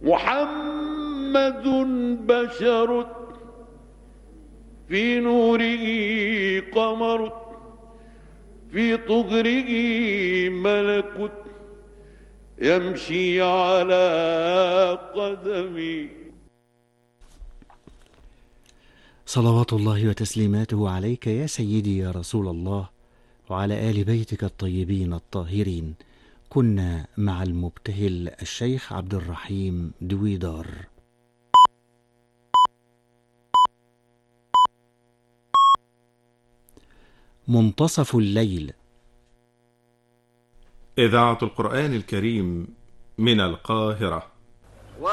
محمد بشر في نوره قمر في طغره ملك يمشي على قدمي. صلوات الله وتسليماته عليك يا سيدي يا رسول الله، وعلى آل بيتك الطيبين الطاهرين. كنا مع المبتهل الشيخ عبد الرحيم دويدار. منتصف الليل. إذاعة القرآن الكريم من القاهرة.